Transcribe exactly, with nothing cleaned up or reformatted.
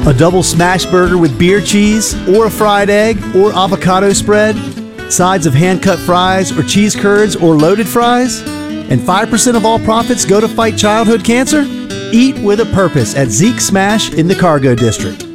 A double smash burger with beer cheese, or a fried egg, or avocado spread, sides of hand-cut fries, or cheese curds, or loaded fries, and five percent of all profits go to fight childhood cancer? Eat with a purpose at Zeke Smash in the Cargo District.